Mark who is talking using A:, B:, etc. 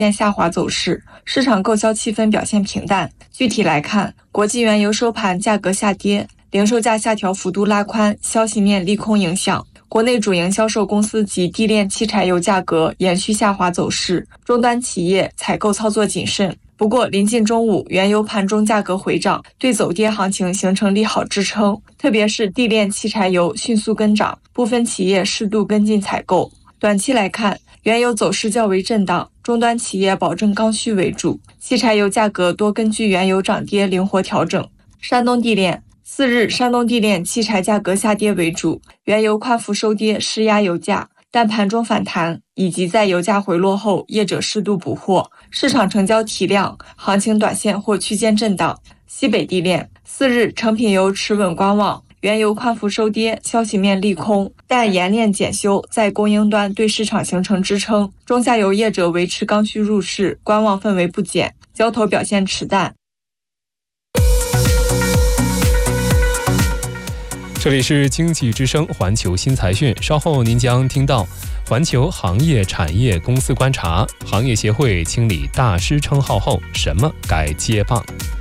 A: 现下滑走势，市场购销气氛表现平淡。具体来看，国际原油收盘价格下跌，零售价下调幅度拉宽，消息面利空影响。国内主营销售公司及地炼汽柴油价格延续下滑走势，终端企业采购操作谨慎。不过，临近中午，原油盘中价格回涨，对走跌行情形成利好支撑，特别是地炼汽柴油迅速跟涨，部分企业适度跟进采购。短期来看，原油走势较为震荡，终端企业保证刚需为主，汽柴油价格多根据原油涨跌灵活调整。山东地炼4日，山东地炼汽柴价格下跌为主，原油跨幅收跌施压油价，但盘中反弹以及在油价回落后，业者适度补货，市场成交体量，行情短线或区间震荡。西北地炼4日，成品油持稳观望，原油跨幅收跌，消息面利空，但冶炼检修在供应端对市场形成支撑，中下游业者维持刚需入市，观望氛围不减，交投表现迟淡。
B: 这里是经济之声环球新财讯，稍后您将听到环球行业产业公司观察，行业协会清理大师称号后，什么该接棒？